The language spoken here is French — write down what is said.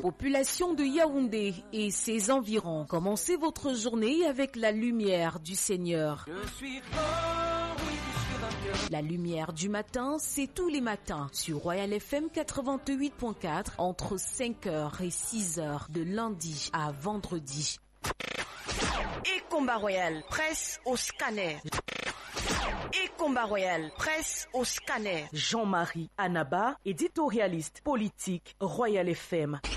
Population de Yaoundé et ses environs, commencez votre journée avec la lumière du Seigneur. La lumière du matin, c'est tous les matins sur Royal FM 88.4 entre 5h et 6h de lundi à vendredi. Et Combat Royal, presse au scanner. Et Combat Royal, presse au scanner. Jean-Marie Anaba, éditorialiste politique, Royal FM.